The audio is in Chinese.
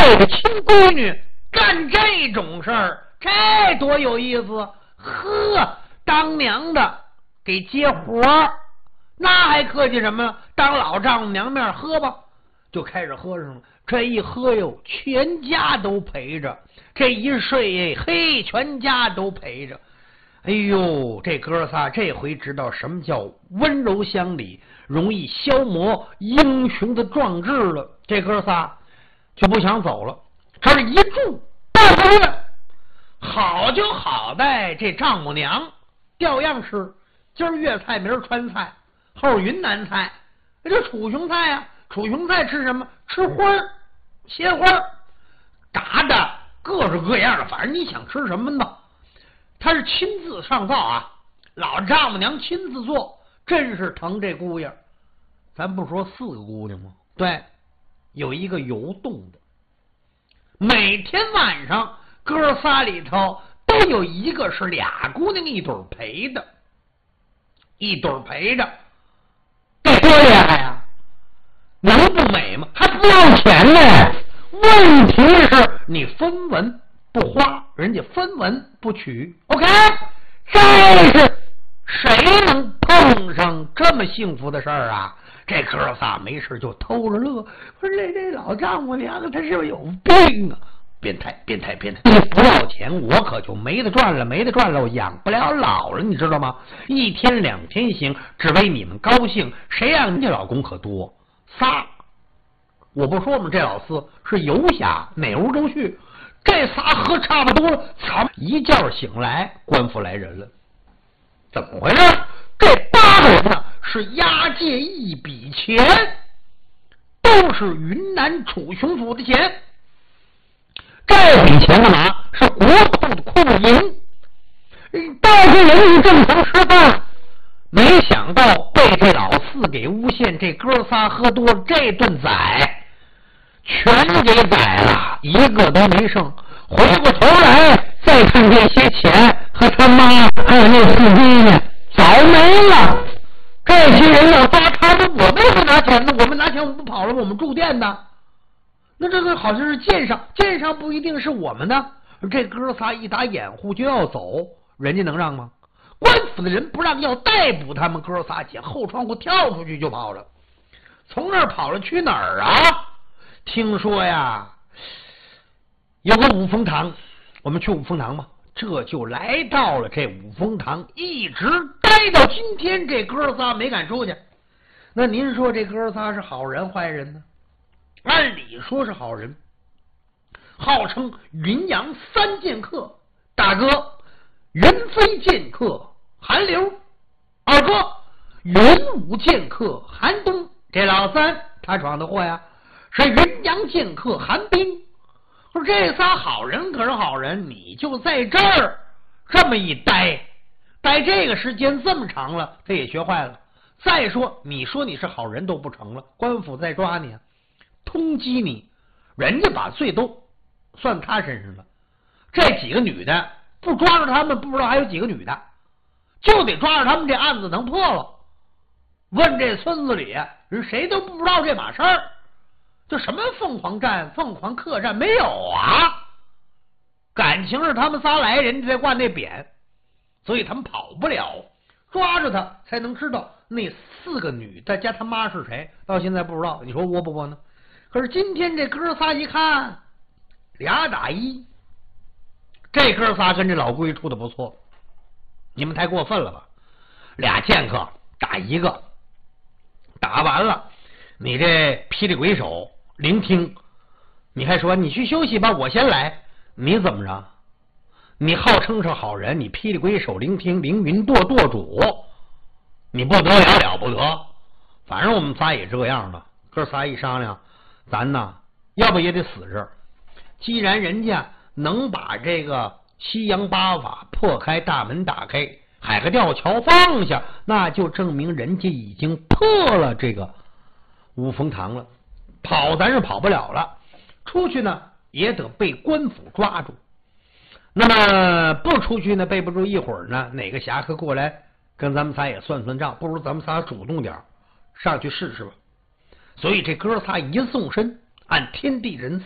为了亲闺女干这种事儿，这多有意思！呵，当娘的给接活儿，那还客气什么？当老丈母娘面喝吧，就开始喝上了。这一喝哟，全家都陪着；这一睡，嘿，全家都陪着。哎呦，这哥仨这回知道什么叫温柔乡里，容易消磨英雄的壮志了。这哥仨就不想走了，这儿一住半个月，好就好在这丈母娘调样吃，今儿粤菜，明儿川菜，后儿云南菜，这楚雄菜啊，楚雄菜吃什么？吃花儿、鲜花儿，炸的各式各样的，反正你想吃什么呢？他是亲自上灶啊，老丈母娘亲自做，真是疼这姑爷。咱不说4个姑娘吗？对，有一个游动的，每天晚上哥仨里头都有一个是俩姑娘一对陪的，一对陪着，这多厉害呀！能不美吗？还不要钱呢。问题是你分文不花，人家分文不取。OK， 这是谁能碰上这么幸福的事儿啊？这哥仨没事就偷着乐，说这老丈母娘他是不是有病啊？变态！你不要钱，我可就没得赚了，我养不了老了，你知道吗？1天2天行，只为你们高兴。谁让人家老公可多仨？我不说我们这老四是游侠，哪屋都去。这仨喝差不多了，一觉醒来，官府来人了。怎么回事？这8个人呢，是押解一笔钱，都是云南楚雄府的钱。这笔钱干嘛？是国库的库银。到这人一正常吃饭，没想到被这老四给诬陷，这哥仨喝多了，这顿宰全给宰了，一个都没剩。回过头来再看这些钱和他妈还有那4闺女早没了。这些人要抓他们，我们也不拿钱呢，我们拿钱我们不跑了，我们住店的。那这个好像是剑上不一定是我们的。这哥仨一打掩护就要走，人家能让吗？官府的人不让，要逮捕他们哥仨，捡后窗户跳出去就跑了。从那儿跑了去哪儿啊？听说呀，有个五峰堂，我们去五峰堂嘛，这就来到了这五峰堂，一直待到今天，这哥仨没敢出去。那您说这哥仨是好人坏人呢？按理说是好人，号称云阳3剑客，大哥云飞剑客韩流，二哥云武剑客韩东，这老三他闯的祸呀，是云阳剑客韩冰。说这仨好人可是好人，你就在这儿这么一待这个时间这么长了，他也学坏了。再说你说你是好人都不成了，官府在抓你啊，通缉你，人家把罪都算他身上了。这几个女的不抓着他们，不知道还有几个女的，就得抓着他们，这案子能破了。问这村子里人谁都不知道这码事儿，就什么凤凰站、凤凰客栈没有啊？感情是他们仨来，人家在挂那匾，所以他们跑不了，抓着他才能知道那4个女的加他妈是谁，到现在不知道，你说窝不窝呢？可是今天这哥仨一看，2打1，这哥仨跟这老龟处的不错，你们太过分了吧？2剑客打1个，打完了，你这霹雳鬼手聆听，你还说你去休息吧，我先来，你怎么着？你号称是好人，你霹雳鬼手聆听凌云舵主，你不得了不得？反正我们仨也这样的，哥仨一商量，咱呢要不也得死这儿。既然人家能把这个西洋八法破开，大门打开，海河吊桥放下，那就证明人家已经破了这个五峰堂了。跑咱是跑不了了，出去呢也得被官府抓住。那么不出去呢，背不住，一会儿呢哪个侠客过来跟咱们仨也算算账，不如咱们仨主动点上去试试吧。所以这哥仨一纵身，按天地人